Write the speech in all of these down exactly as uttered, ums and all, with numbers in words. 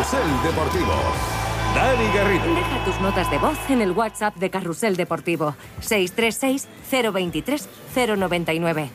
Carrusel Deportivo. Dani Garrido. Deja tus notas de voz en el WhatsApp de Carrusel Deportivo. seis tres seis, cero veintitrés, cero noventa y nueve.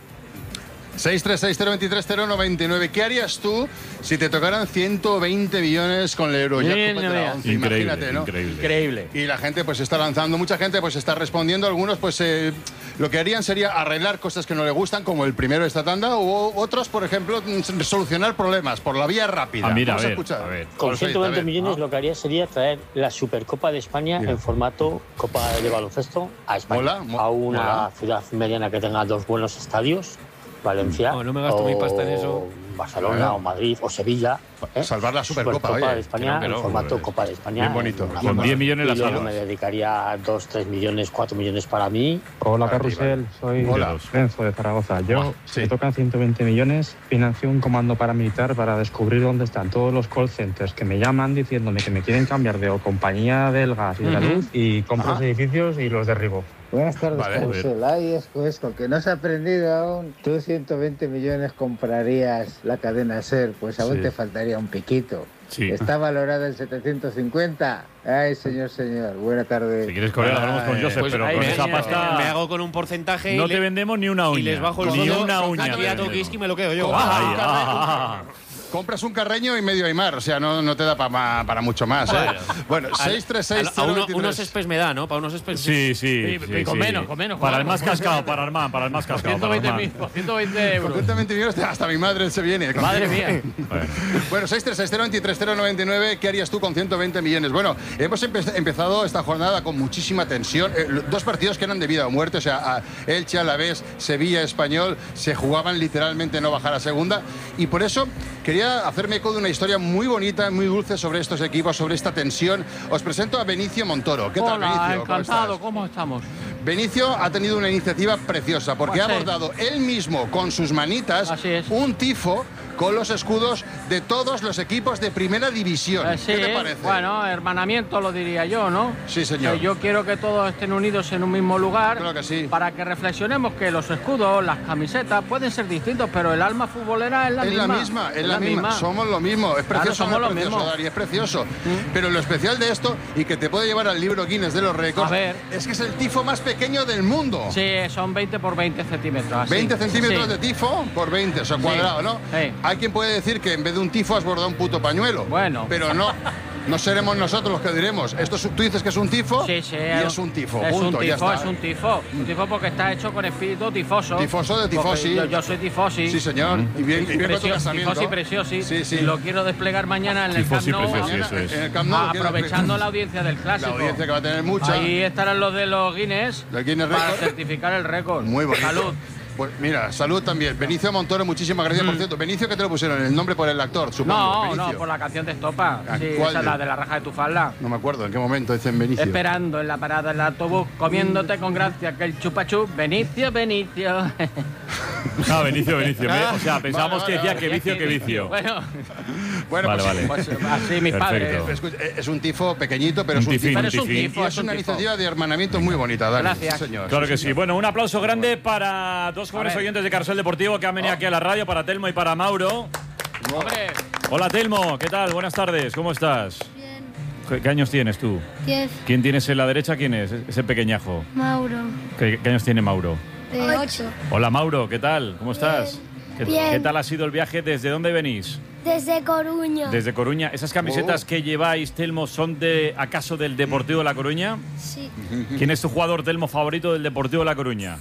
seis tres seis, cero veintitrés, cero noventa y nueve. ¿Qué harías tú si te tocaran ciento veinte millones con el euro? Bien, ya, no veas. once, Increíble, imagínate, ¿no? increíble. Increíble. Y la gente pues está lanzando, mucha gente pues está respondiendo. Algunos pues eh, lo que harían sería arreglar cosas que no le gustan, como el primero de esta tanda, o otros, por ejemplo, solucionar problemas por la vía rápida. Ah, mira, Vamos a a ver, escuchar. a ver. Con Vamos a ciento veinte ver. millones Ah. lo que haría sería traer la Supercopa de España Mira. en formato Copa de Baloncesto a España. Mola, mo- a una mola. ciudad mediana que tenga dos buenos estadios, Valencia, No, no me gasto mi pasta en eso. Barcelona Claro. o Madrid o Sevilla. ¿eh? Salvar la Supercopa, oye. de España Que no, que no, en formato pues, Copa de España. bien bonito. en una Con Copa. diez millones la Y luego salvas. me dedicaría dos, tres millones, cuatro millones para mí. Hola, Arriba. Carrusel. Soy Hola. Renzo de Zaragoza. Yo, Buah, si sí. me tocan ciento veinte millones, financio un comando paramilitar para descubrir dónde están todos los call centers que me llaman diciéndome que me quieren cambiar de o compañía del gas y de la luz y compro los edificios y los derribo. Buenas tardes, Vale. Carrusel. Ay, Esco, Esco, que no has aprendido aún. Tú ciento veinte millones comprarías la cadena SER, pues aún Sí. te faltaría un piquito. Sí. Está valorada en setecientos cincuenta. Ay, señor, señor. Buena tarde. Si quieres correr, hablamos con Ay, Joseph, Pues pero ahí con me, esa me- pasta me hago con un porcentaje no y, te le- vendemos ni una uña. y les bajo el Ni sueldo. una Con uña. Katy te a vendemos. Tokiski me lo quedo yo. Ay, ah. Compras un carreño y medio Aymar, o sea, no, no te da pa- para mucho más. ¿eh? Bueno, seis tres seis, A, a uno- unos espes me da, ¿no? Para unos espes. Sí, sí, sí, y con sí. menos, con menos. Para el con más menos. cascado, para Armán, para el más cascado. ciento Para veinte Armán. mil, por ciento veinte euros. Completamente millones, hasta mi madre se viene. Madre mía. Bueno. Bueno, seis tres seis, cero veintitrés, cero noventa y nueve. ¿Qué harías tú con ciento veinte millones? Bueno, hemos empe- empezado esta jornada con muchísima tensión. Eh, lo- dos partidos que eran de vida o muerte, o sea, a Elche, Alavés, Sevilla, Español, se jugaban literalmente no bajar a segunda. Y por eso quería hacerme eco de una historia muy bonita, muy dulce sobre estos equipos, sobre esta tensión. Os presento a Benicio Montoro. ¿Qué tal, Hola, Benicio? ¿Cómo encantado. estás? ¿Cómo estamos? Benicio ha tenido una iniciativa preciosa porque Pues ha sí. bordado él mismo con sus manitas Así es. un tifo con los escudos de todos los equipos de primera división. Eh, sí, ¿Qué te parece? bueno, hermanamiento lo diría yo, ¿no? Sí, señor. Que yo quiero que todos estén unidos en un mismo lugar. Creo que sí. Para que reflexionemos que los escudos, las camisetas pueden ser distintos, pero el alma futbolera es la es misma. la misma, es la misma. Somos lo mismo. Es Claro, precioso, somos no es lo precioso, mismo. Dari, es precioso. Pero lo especial de esto, y que te puede llevar al libro Guinness de los récords, A ver. es que es el tifo más pequeño del mundo. Sí, son veinte por veinte centímetros. así. veinte centímetros Sí. de tifo por veinte, o sea, Sí. cuadrado, ¿no? Sí. Hay quien puede decir que en vez de un tifo has bordado un puto pañuelo. Bueno. Pero no. No seremos nosotros los que diremos. Esto es- tú dices que es un tifo Sí, sí. y es un tifo. Es punto, un ya tifo, está. es un tifo. Un tifo porque está hecho con espíritu tifoso. Tifoso de Porque tifosi. Yo, yo soy tifosi. Sí, señor. Y bien, y bien con tu Preciosi, casamiento. tifosi preciosi. Sí, sí. Y lo quiero desplegar mañana en el Tifosi Camp Nou. preciosi, Mañana, eso es. en el Camp Nou, Ah, quiero- aprovechando la audiencia del La clásico. audiencia que va a tener mucha. Ahí estarán los de los Guinness Los Guinness para Record. certificar el récord. Muy bonito. Salud. Pues mira, salud también. Benicio Montoro, muchísimas gracias. Por cierto, Benicio, ¿qué te lo pusieron? ¿El nombre por el actor, supongo? No, Benicio. no, por la canción de Estopa. ¿A Sí, cuál esa es de- la de la raja de tu falda. No me acuerdo en qué momento dicen Benicio. Esperando en la parada del autobús, comiéndote con gracia que el chupachup. Benicio, Benicio. Ah, Benicio, Benicio. Me- O sea, pensábamos Vale, que vale, decía que vicio, que vicio. Bueno, Bueno, Vale, pues, vale. pues así mis Perfecto. padres. Escucha, es un tifo pequeñito, pero Un es un tifín, tifo. Pero es un tifín. tifo, Y es es un una tifo. iniciativa de hermanamiento muy bonita, Dani. Gracias. Sí, señor. Claro que sí. Bueno, un aplauso grande para dos jóvenes ver. oyentes de Carrusel Deportivo que han venido aquí a la radio, para Telmo y para Mauro. Hombre, Hola, Telmo. ¿Qué tal? Buenas tardes. ¿Cómo estás? Bien, ¿Qué, qué años tienes tú? diez, ¿Quién tienes en la derecha? ¿Quién es? Ese pequeñajo. Mauro, ¿Qué, qué años tiene Mauro? de ocho. Hola, Mauro. ¿Qué tal? ¿Cómo estás? ¿Qué, Bien. qué tal ha sido el viaje? ¿Desde dónde venís? Desde Coruña. Desde Coruña. ¿Esas camisetas Oh. que lleváis, Telmo, son de acaso del Deportivo de La Coruña? Sí. ¿Quién es tu jugador, Telmo, favorito del Deportivo de La Coruña?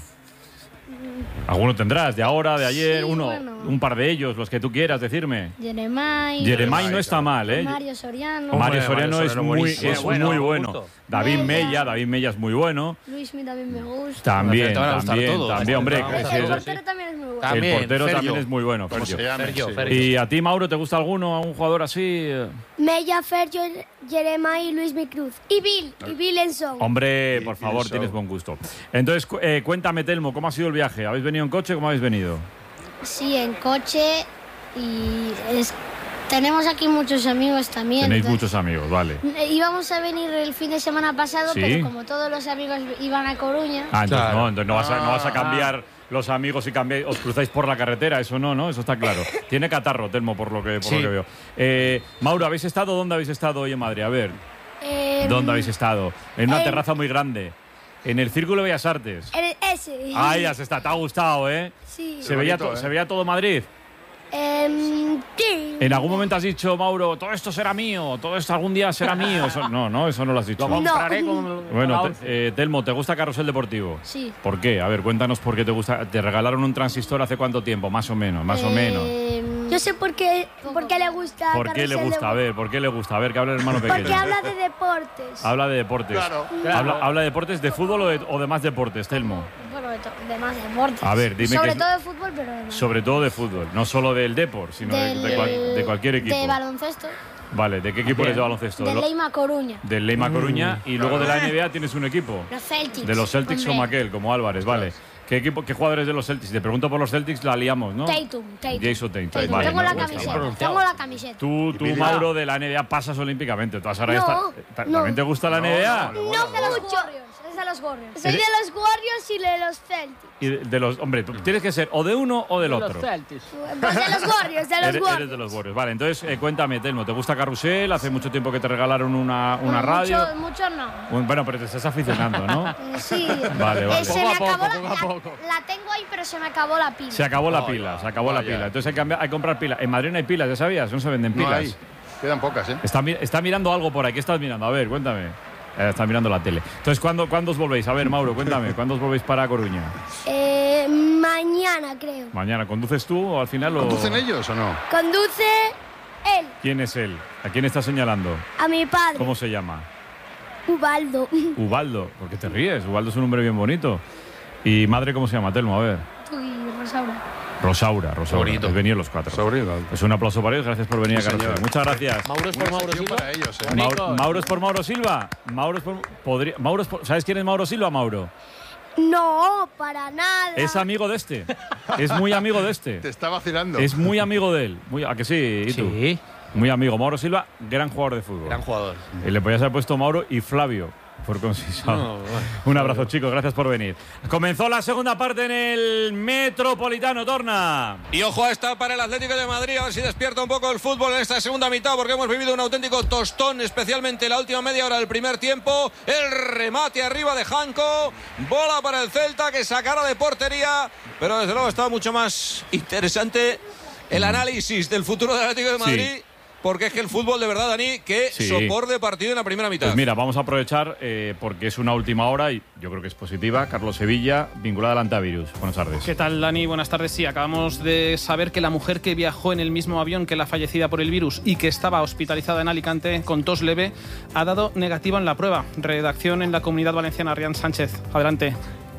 Alguno tendrás, de ahora, de ayer, Sí, uno, bueno. un par de ellos, los que tú quieras decirme. Jeremai. Jeremai no está mal, ¿eh? Mario Soriano. Mario Hombre, Soriano Mario es Soriano muy, buenísimo. es Bueno, muy buen bueno. gusto. David Mella. Mella, David Mella es muy bueno. Luismi también me gusta. También, Te van a gustar también, todos. también, hombre. Te van a que gustar sí, El todos. es- portero también es muy bueno. También, el portero Fergio. también es muy bueno, ¿Cómo Fergio. se llama? Fergio, Sí. Fergio. ¿Y a ti, Mauro, te gusta alguno, un jugador así? Mella, Fergio, Jeremai y Luismi Cruz. Y Bill. Y Bill Enson. Hombre, Sí, por sí, favor, eso. tienes buen gusto. Entonces, cu- eh, cuéntame, Telmo, ¿cómo ha sido el viaje? ¿Habéis venido en coche o cómo habéis venido? Sí, en coche. Y es- tenemos aquí muchos amigos también. Tenéis entonces- muchos amigos, vale. Eh, Íbamos a venir el fin de semana pasado, Sí. pero como todos los amigos iban a Coruña. Ah, entonces Claro. no, entonces no vas, a, no vas a cambiar los amigos y cambiáis, os cruzáis por la carretera, eso no, ¿no? Eso está claro. Tiene catarro, Telmo, por lo que, por Sí. lo que veo. Eh, Mauro, ¿habéis estado? ¿Dónde habéis estado hoy en Madrid? A ver, Eh, ¿dónde habéis estado? En una en- terraza muy grande. En el Círculo de Bellas Artes. el- ese. Ahí has estado, te ha gustado, ¿eh? Sí. Se veía, bonito, to- ¿eh? ¿Se veía todo Madrid? Em, sí. ¿En algún momento has dicho, Mauro, todo esto será mío, todo esto algún día será mío? Eso- no, no, eso no lo has dicho. Lo compraré con Bueno, la te- once. eh, Telmo, ¿te gusta Carrusel Deportivo? Sí. ¿Por qué? A ver, cuéntanos por qué te gusta. ¿Te regalaron un transistor hace cuánto tiempo? Más o menos, más o menos. Em, Yo sé por qué, por qué le gusta. ¿Por qué le Carrusel gusta? A de- ver, ¿por qué le gusta? A ver, que hable el hermano pequeño. Porque habla de deportes. Habla de deportes. Claro. Habla, habla de deportes de fútbol o de, o de más deportes, Telmo. Bueno, de, to- de más deportes. A ver, dime Sobre qué- todo de fútbol, pero de más. Sobre todo de fútbol, no solo del Depor, sino de, Del- de cual- de cualquier equipo. De baloncesto. Vale, ¿de qué equipo eres de baloncesto? De Lo- Leima Coruña. Del Leima Coruña y luego de la N B A tienes un equipo. Los Celtics. De los Celtics hombre. como aquel, como Álvarez, vale. ¿Qué equipo, qué jugadores de los Celtics? Te pregunto por los Celtics, la liamos, ¿no? Tatum, Tatum. Jason Tatum, Tatum. vale, Tengo no, la pues está camiseta. mal. Tengo la camiseta. Tú, tú, Mauro, de la N B A pasas olímpicamente. Tú has ahora No, esta- no. ¿También te gusta la N B A? No, de los Warriors. Es de los Warriors. Soy ¿Eres- de los Warriors y de los Celtics. Y de, de los, hombre, tú tienes que ser o de uno o del Los otro. Celtics. Pues de los Warriors, de los Eres, Warriors. eres de los Warriors. Vale, entonces eh, cuéntame, Telmo, ¿te gusta Carrusel? Hace mucho tiempo que te regalaron una, una Bueno, radio. Mucho, mucho no. Un- Bueno, pero te estás aficionando, ¿no? Eh, sí. Vale, vale. Eh, se Poco me a poco, acabó la, poco a la- poco. la tengo ahí, pero se me acabó la pila. Se acabó la pila, se acabó la Vaya. pila. Entonces hay que, cambiar- hay que comprar pilas. En Madrid no hay pilas, ¿ya sabías? No se venden No pilas. hay. Quedan pocas, ¿eh? Está, mi- está mirando algo por ahí. ¿Qué estás mirando? A ver, cuéntame. Eh, está mirando la tele. Entonces, ¿cuándo, ¿cuándo os volvéis? A ver, Mauro, cuéntame. ¿Cuándo os volvéis para Coruña? Eh, mañana, creo. Mañana. ¿Conduces tú o al final o...? ¿Conducen ellos o no? Conduce él, ¿Quién es él? ¿A quién está señalando? a mi padre, ¿Cómo se llama? Ubaldo. Ubaldo. ¿Por qué te ríes? Ubaldo es un nombre bien bonito. ¿Y madre cómo se llama, Telmo? A ver. Y Rosaura. Rosaura, Rosaura. Bonito. Habéis venido los cuatro. Sobrino. Pues un aplauso para ellos. Gracias por venir Sí, a Carrusel. señor. Muchas gracias. Mauro es por Una Mauro sección Silva. para ellos, ¿eh? Mauro, Mauro es por Mauro Silva. Mauro es por. Podría, Mauro es por- ¿Sabes quién es Mauro Silva, Mauro? No, para nada. Es amigo de este. Es muy amigo de este. Te está vacilando. Es muy amigo de él. Muy, ¿A que sí? ¿Y tú? Sí, Muy amigo. Mauro Silva, gran jugador de fútbol. gran jugador. Y le podías haber puesto Mauro y Flavio. Por concisado. No, bueno. Un abrazo, chicos. Gracias por venir. Comenzó la segunda parte en el Metropolitano, Torna. Y ojo a esta para el Atlético de Madrid, a ver si despierta un poco el fútbol en esta segunda mitad, porque hemos vivido un auténtico tostón, especialmente la última media hora del primer tiempo. El remate arriba de Janko, bola para el Celta que sacará de portería, pero desde luego está mucho más interesante el análisis del futuro del Atlético de Madrid. Sí. Porque es que el fútbol, de verdad, Dani, que Sí. sopor de partido en la primera mitad. Pues mira, vamos a aprovechar eh, porque es una última hora y yo creo que es positiva. Carlos Sevilla, vinculada al antivirus. Buenas tardes. ¿Qué tal, Dani? Buenas tardes. Sí, acabamos de saber que la mujer que viajó en el mismo avión que la fallecida por el virus y que estaba hospitalizada en Alicante con tos leve ha dado negativo en la prueba. Redacción en la Comunidad Valenciana, Rian Sánchez. Adelante.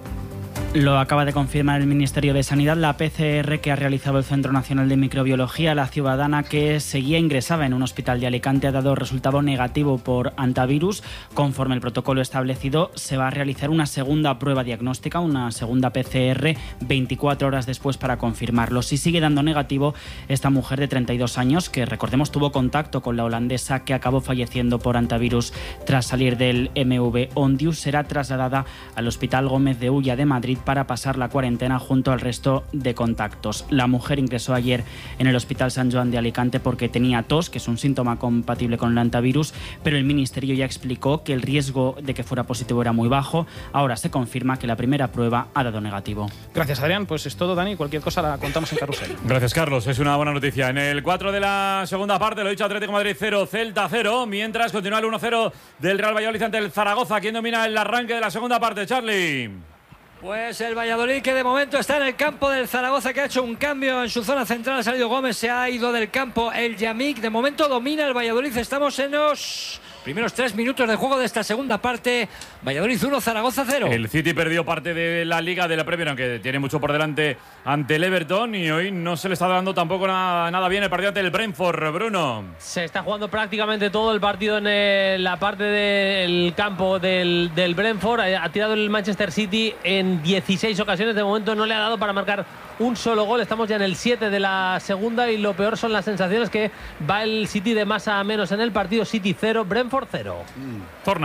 Lo acaba de confirmar el Ministerio de Sanidad. La P C R que ha realizado el Centro Nacional de Microbiología, la ciudadana que seguía ingresada en un hospital de Alicante, ha dado resultado negativo por antivirus. Conforme el protocolo establecido, se va a realizar una segunda prueba diagnóstica, una segunda P C R, veinticuatro horas después para confirmarlo. Si sigue dando negativo, esta mujer de treinta y dos años, que recordemos tuvo contacto con la holandesa que acabó falleciendo por antivirus tras salir del M V Ondius, será trasladada al Hospital Gómez de Ulla de Madrid para pasar la cuarentena junto al resto de contactos. La mujer ingresó ayer en el Hospital San Joan de Alicante porque tenía tos, que es un síntoma compatible con el antivirus, pero el Ministerio ya explicó que el riesgo de que fuera positivo era muy bajo. Ahora se confirma que la primera prueba ha dado negativo. Gracias, Adrián. Pues es todo, Dani. Cualquier cosa la contamos en Carrusel. Gracias, Carlos. Es una buena noticia. En el cuatro de la segunda parte, lo he dicho, Atlético de Madrid cero, Celta cero. Mientras continúa el uno cero del Real Valladolid ante el Zaragoza. ¿Quién domina el arranque de la segunda parte, Charlie? Pues el Valladolid, que de momento está en el campo del Zaragoza, que ha hecho un cambio en su zona central. Ha salido Gómez, se ha ido del campo el Yamik. De momento domina el Valladolid. Estamos en los primeros tres minutos de juego de esta segunda parte. Valladolid uno, Zaragoza cero. El City perdió parte de la Liga de la Premier, aunque tiene mucho por delante ante el Everton, y hoy no se le está dando tampoco nada, nada bien el partido ante el Brentford, Bruno. Se está jugando prácticamente todo el partido en el- la parte del campo del, del Brentford. Ha, ha tirado el Manchester City en dieciséis ocasiones. De momento no le ha dado para marcar un solo gol. Estamos ya en el siete de la segunda y lo peor son las sensaciones que va el City de más a menos en el partido. City cero, Brentford cero. Torna.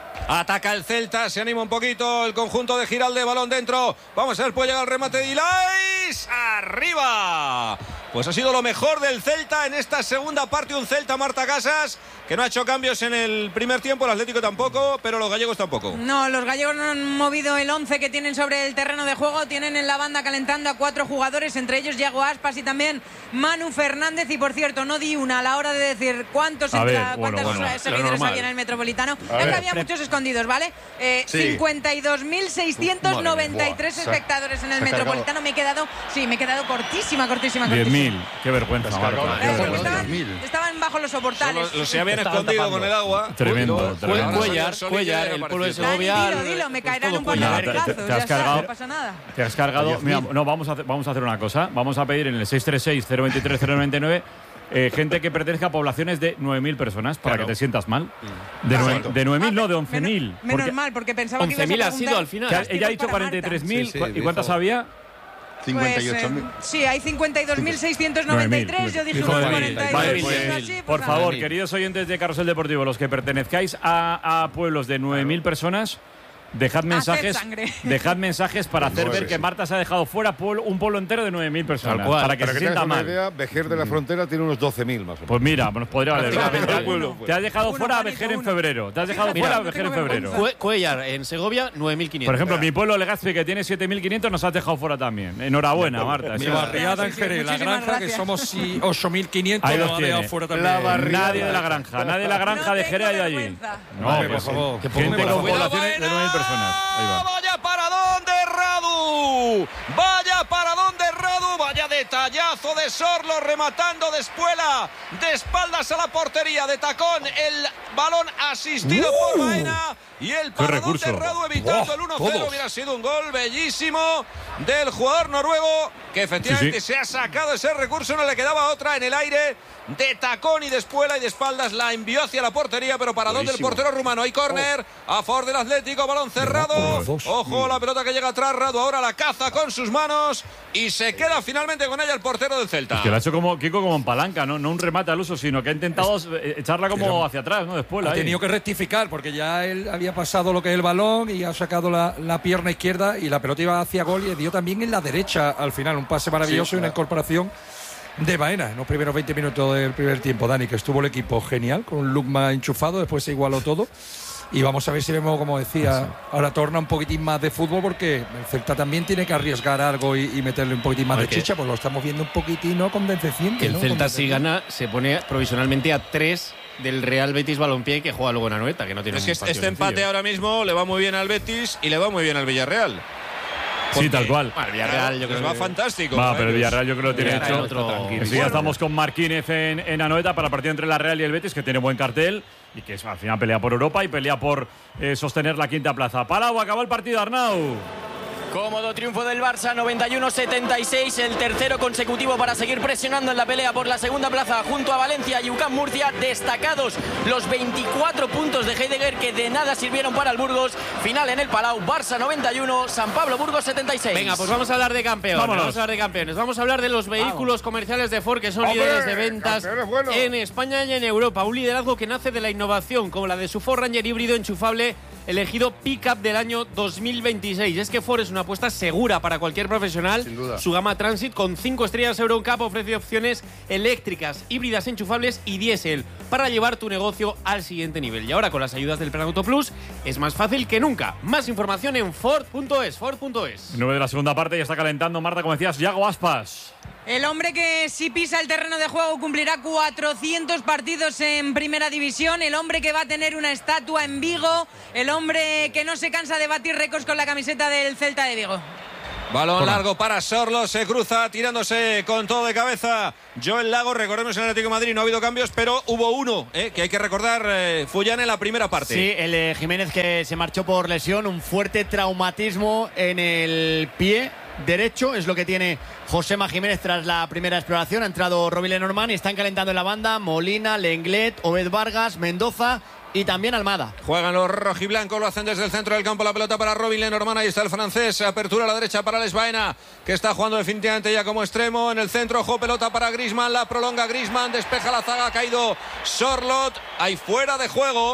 Ataca el Celta, se anima un poquito el conjunto de Giralde, balón dentro. Vamos a ver, puede llegar el remate de Ilais. ¡Arriba! Pues ha sido lo mejor del Celta en esta segunda parte. Un Celta, Marta Casas, que no ha hecho cambios en el primer tiempo, el Atlético tampoco, pero los gallegos tampoco. No, los gallegos no han movido el once que tienen sobre el terreno de juego. Tienen en la banda calentando a cuatro jugadores, entre ellos Yago Aspas y también Manu Fernández. Y por cierto, no di una a la hora de decir cuántos A ver, entra, bueno, cuántos bueno, seguidores había en el Metropolitano. A Es que ver. había muchos escondidos, ¿vale? Eh, Sí. cincuenta y dos mil seiscientos noventa y tres Madre mía, buah, espectadores en el se ha Metropolitano. Me he quedado, sí, me he quedado cortísima, cortísima, diez cortísima. mil. Qué vergüenza, Marta. Estaban bajo los soportales. Los se habían escondido con el agua. Tremendo, tremendo. Cuellar, Cuellar, el pueblo de Segovia. Dani, dilo, dilo, me caerán un par de Cuellar. vergazos. Te- te Ya has está, cargado- no pasa nada. Te has cargado. Mira, no, vamos a, hacer, vamos a hacer una cosa. Vamos a pedir en el seis tres seis, cero dos tres, cero nueve nueve eh, gente que pertenezca a poblaciones de nueve mil personas para Claro. que te sientas mal. De, nueve- de nueve mil, no, de once mil. Menos mal, porque pensaba que ibas a preguntar. Ella ha dicho cuarenta y tres mil. Sí, sí, ¿Y cuántas dijo. había? cincuenta y ocho mil. Pues, eh, sí, hay cincuenta y dos mil seiscientos noventa y tres. Yo dije unos cuarenta y dos Vale, mil. pues, Así, por pues, favor, nada. queridos oyentes de Carrusel Deportivo, los que pertenezcáis a, a pueblos de nueve mil personas, dejad mensajes, sangre. dejad mensajes para hacer Nueve, ver que sí. Marta se ha dejado fuera pueblo- un pueblo entero de nueve mil personas. Tal cual. Para que Para se que tengas sienta una mal. idea, Vejer de la Frontera tiene unos doce mil más o menos. Pues mira, nos podría valer. Prácticamente Te- el pueblo. Te has dejado fuera a Vejer en febrero. Te has dejado Mira, fuera a Vejer en febrero. Cue- Cuellar, en Segovia, nueve mil quinientos. Por ejemplo, mi pueblo Legazpi, que tiene siete mil quinientos, nos has dejado fuera también. Enhorabuena, Marta. Mi Sí. barriada en Jerez, la Muchísimas granja, que gracias. somos sí, ocho mil quinientos, Ahí nos los ha dejado tiene. fuera también. La barriada. Nadie de la granja, nadie de la granja de Jerez hay allí. No, Vale, pues, por favor. gente Qué poco, con por favor. poblaciones de nueve mil personas. Ahí va. Vaya paradón de Radu. Vaya paradón de Radu. Vaya detallazo de Sorlo rematando de espuela. De espaldas a la portería. De tacón. El balón asistido Uh, por Baena. Y el paradón recurso. de Radu evitando Oh, el uno cero. todos. Hubiera sido un gol bellísimo del jugador noruego. Que efectivamente Sí, sí. se ha sacado ese recurso. No le quedaba otra en el aire. De tacón y de espuela y de espaldas la envió hacia la portería. Pero paradón del Buenísimo. portero rumano. Hay córner a favor del Atlético. Balón cerrado. Ojo, la pelota que llega atrás. Radu ahora la caza con sus manos. Y se queda finalmente con ella el portero del Celta. Que lo ha hecho como Kiko como en palanca, ¿no? No un remate al uso, sino que ha intentado eh, echarla como Pero- hacia atrás, ¿no? Después Ha ahí. tenido que rectificar porque ya él había pasado lo que es el balón y ha sacado la, la pierna izquierda y la pelota iba hacia gol y dio también en la derecha al final. Un pase maravilloso Sí, y una claro. incorporación de Baena en los primeros veinte minutos del primer tiempo. Dani, que estuvo el equipo genial, con un look más enchufado, después se igualó todo. Y vamos a ver si vemos, como decía, ahora torna un poquitín más de fútbol porque el Celta también tiene que arriesgar algo y, y meterle un poquitín más Hombre, de que- chicha, pues lo estamos viendo un poquitín ¿no? condescendiente. Que el ¿no? Celta, si Condescendiente. gana, se pone provisionalmente a tres del Real Betis Balompié, que juega luego en Anoeta, que no tiene Es que un partido este empate sencillo. ahora mismo le va muy bien al Betis y le va muy bien al Villarreal. Sí, tal cual. Bueno, el Villarreal yo creo Les va que- fantástico. Va, a pero el ellos. Villarreal yo creo que lo tiene Villarreal, hecho. otro- Sí, Bueno. ya estamos con Marquínez en, en Anoeta para el partido entre la Real y el Betis, que tiene buen cartel y que es, al final pelea por Europa y pelea por eh, sostener la quinta plaza. Palau, acabó el partido, Arnau. Cómodo triunfo del Barça, noventa y uno setenta y seis, el tercero consecutivo para seguir presionando en la pelea por la segunda plaza junto a Valencia y U C A M Murcia. Destacados los veinticuatro puntos de Heidegger que de nada sirvieron para el Burgos. Final en el Palau, Barça noventa y uno, San Pablo Burgos setenta y seis. Venga, pues vamos a hablar de campeones. Vámonos. Vamos a hablar de campeones. Vamos a hablar de los vehículos comerciales de Ford, que son ¡Hombre! líderes de ventas ¡Campeones buenos! en España y en Europa. Un liderazgo que nace de la innovación, como la de su Ford Ranger híbrido enchufable, elegido Pickup del año dos mil veintiséis. Es que Ford es una apuesta segura para cualquier profesional. Sin duda. Su gama Transit con cinco estrellas EuroNCAP ofrece opciones eléctricas, híbridas enchufables y diésel para llevar tu negocio al siguiente nivel. Y ahora con las ayudas del Plan Auto Plus es más fácil que nunca. Más información en Ford punto es, Ford punto es. nueve de la segunda parte ya está calentando, Marta, como decías, Yago Aspas. El hombre que si pisa el terreno de juego cumplirá cuatrocientos partidos en Primera División. El hombre que va a tener una estatua en Vigo. El hombre que no se cansa de batir récords con la camiseta del Celta de Vigo. Balón largo para Sorlo, se cruza tirándose con todo de cabeza. Joel Lago, recordemos en el Atlético de Madrid no ha habido cambios, pero hubo uno, eh, que hay que recordar, eh, Fullán en la primera parte. Sí, el eh, Jiménez que se marchó por lesión, un fuerte traumatismo en el pie derecho, es lo que tiene Josema Jiménez tras la primera exploración. Ha entrado Robin Lenormand y están calentando en la banda Molina, Lenglet, Obed Vargas, Mendoza y también Almada. Juegan los rojiblancos, lo hacen desde el centro del campo, la pelota para Robin Lenormand, ahí está el francés, apertura a la derecha para Les Baena, que está jugando definitivamente ya como extremo, en el centro, ojo, pelota para Griezmann, la prolonga Griezmann, despeja la zaga, ha caído Sorlot, hay fuera de juego,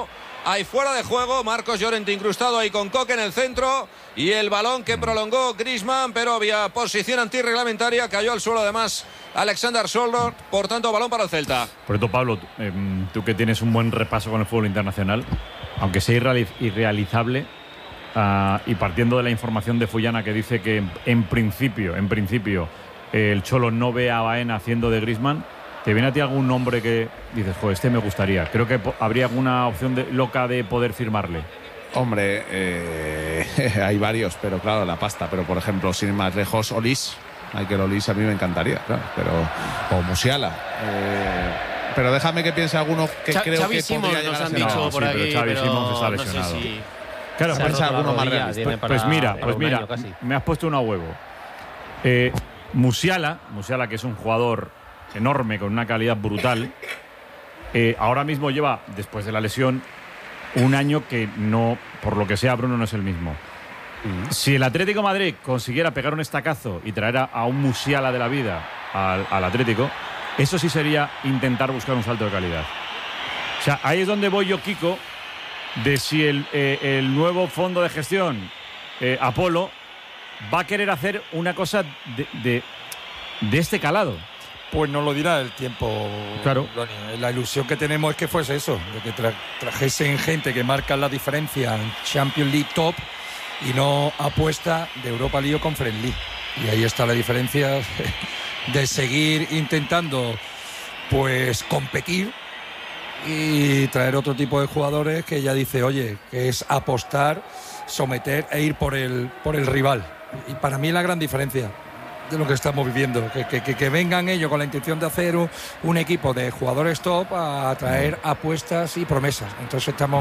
hay fuera de juego. Marcos Llorente incrustado ahí con Coque en el centro. Y el balón que prolongó Griezmann, pero había posición antirreglamentaria. Cayó al suelo además Alexander Sørloth. Por tanto, balón para el Celta. Por esto, Pablo, tú, eh, tú que tienes un buen repaso con el fútbol internacional, aunque sea irreali- irrealizable, uh, y partiendo de la información de Fullana que dice que en, en principio, en principio, eh, el Cholo no ve a Baena haciendo de Griezmann, ¿te viene a ti algún nombre que dices, joder, este me gustaría? Creo que po- habría alguna opción de, loca de poder firmarle. Hombre, eh, hay varios, pero claro, la pasta. Pero por ejemplo, sin más lejos, Olís. Michael Olís a mí me encantaría, claro. Pero, o Musiala. Eh, pero déjame que piense alguno que Ch- creo Xavi que Simons podría nos llegar a han ser. dicho No, por sí, aquí, pero Xavi pero Simons está no sé lesionado. si- Claro, se ha pues, roto la alguno más rodilla, realista. tiene pues para- mira, para pues un mira, año casi. me has puesto una a huevo. Eh, Musiala, Musiala, que es un jugador enorme, con una calidad brutal, eh, ahora mismo lleva, después de la lesión, un año que no, por lo que sea, Bruno no es el mismo. Mm. Si el Atlético de Madrid consiguiera pegar un estacazo y traer a, a un Musiala de la vida al, al Atlético, eso sí sería intentar buscar un salto de calidad. O sea, ahí es donde voy yo, Kiko, de si el, eh, el nuevo fondo de gestión, eh, Apolo, va a querer hacer una cosa de, de, de este calado. Pues no lo dirá el tiempo. Claro. Ronnie. La ilusión que tenemos es que fuese eso, de que tra trajesen gente que marca la diferencia en Champions League top y no apuesta de Europa League o Conference League. Y ahí está la diferencia de seguir intentando pues competir y traer otro tipo de jugadores que ya dice, oye, que es apostar, someter e ir por el, por el rival. Y para mí la gran diferencia de lo que estamos viviendo, que, que, que, que vengan ellos con la intención de hacer un, un equipo de jugadores top a traer apuestas y promesas. Entonces estamos...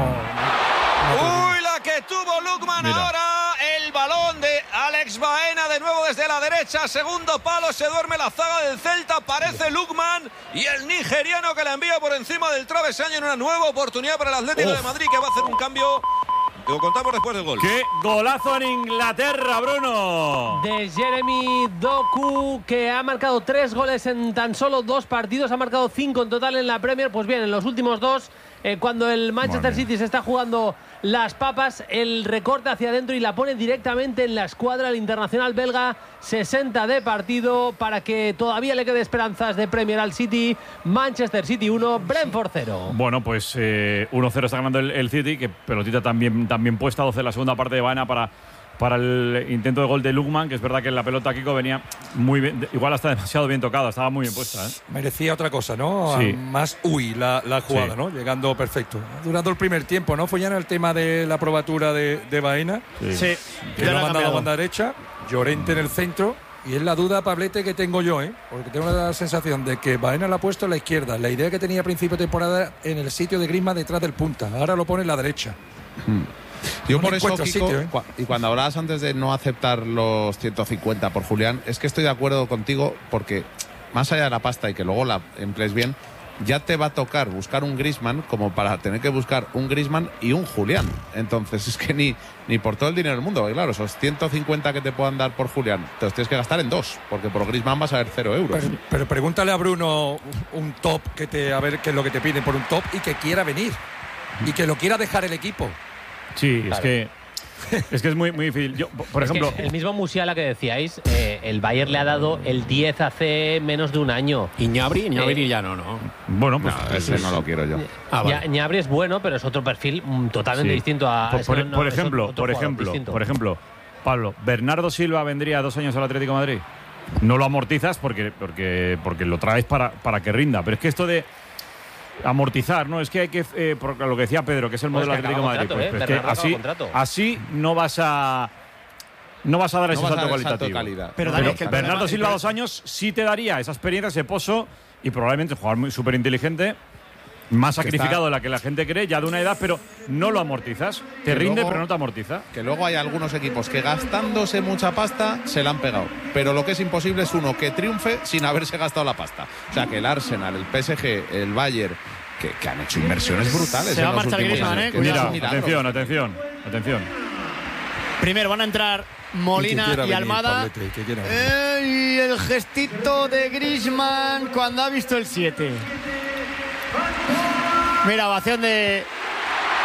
Uy, la que tuvo Lukman. Mira. Ahora el balón de Alex Baena de nuevo desde la derecha, segundo palo, se duerme la zaga del Celta, parece Lukman y el nigeriano que la envía por encima del travesaño en una nueva oportunidad para el Atlético Uf. de Madrid, que va a hacer un cambio. Lo contamos después del gol. ¡Qué golazo en Inglaterra, Bruno! De Jeremy Doku, que ha marcado tres goles en tan solo dos partidos, ha marcado cinco en total en la Premier. Pues bien, en los últimos dos, eh, cuando el Manchester Madre. City se está jugando las papas, el recorte hacia adentro y la pone directamente en la escuadra del internacional belga. sesenta de partido para que todavía le quede esperanzas de Premier al City. Manchester City uno, Brentford cero. Bueno, pues eh, uno cero está ganando el, el City, que pelotita también, también puesta, doce en la segunda parte de Baena para, para el intento de gol de Lukman, que es verdad que la pelota, Kiko, venía muy bien, igual hasta demasiado bien tocada, estaba muy bien puesta, ¿eh? Merecía otra cosa, ¿no? Sí. Más uy la, la jugada, Sí. ¿no? Llegando perfecto. Durando el primer tiempo, ¿no? Fue ya en el tema de la probatura de, de Baena. Sí. Sí, Que ya lo lo ha ha mandado a cambiado. banda derecha, Llorente en el centro. Y es la duda, Pablete, que tengo yo, ¿eh? Porque tengo la sensación de que Baena la ha puesto en la izquierda. La idea que tenía a principio de temporada en el sitio de Griezmann detrás del punta. Ahora lo pone en la derecha. Yo No por le eso, encuentro Kiko, sitio, ¿eh? cua- y cuando hablabas antes de no aceptar los ciento cincuenta por Julián, es que estoy de acuerdo contigo porque más allá de la pasta y que luego la emplees bien, ya te va a tocar buscar un Griezmann como para tener que buscar un Griezmann y un Julián. Entonces es que ni, ni por todo el dinero del mundo, porque claro, esos ciento cincuenta que te puedan dar por Julián, te los tienes que gastar en dos, porque por Griezmann vas a ver cero euros. Pero, pero pregúntale a Bruno un top que te a ver qué es lo que te piden por un top y que quiera venir y que lo quiera dejar el equipo. Sí, Claro. es que es que es muy, muy difícil. Yo, por Es que ejemplo, el mismo Musiala que decíais, eh, el Bayern le ha dado el diez hace menos de un año. Y Ñabri, Ñabri Eh, ya no, ¿no? bueno, pues No, ese no lo quiero yo. Ah, vale. Ya- Ñabri es bueno, pero es otro perfil mm, totalmente sí. distinto a. Por, es por- que no- por es ejemplo, otro por jugador ejemplo, distinto. por ejemplo, Pablo, Bernardo Silva vendría dos años al Atlético de Madrid. No lo amortizas porque, porque, porque lo traes para, para que rinda. Pero es que esto de amortizar, ¿no? Es que hay que, eh, por lo que decía Pedro, que es el Pues modelo que Atlético de acaba Madrid. contrato, Pues, ¿eh? es que Bernardo acaba así, contrato. así no vas a no vas a dar No ese vas a salto dar el salto de cualitativo. calidad. Pero, Pero Dani, es que el Bernardo problema- Silva el dos años sí te daría esa experiencia, ese pozo y probablemente un jugador muy súper inteligente, más Que sacrificado está- de la que la gente cree, ya de una edad, pero no lo amortizas. Te Que rinde, luego- pero no te amortiza. Que luego hay algunos equipos que gastándose mucha pasta se la han pegado. Pero lo que es imposible es uno que triunfe sin haberse gastado la pasta. O sea, que el Arsenal, el P S G, el Bayern, que, que han hecho inversiones brutales. Se en va a los marchar últimos Griezmann, años, ¿eh? que Cuidado. es un Mira, milagro. atención, atención, atención. Primero van a entrar Y Molina que quiera y venir, Almada. Pablete, que quiera venir. Eh, y el gestito de Griezmann cuando ha visto el siete. Mira, ovación de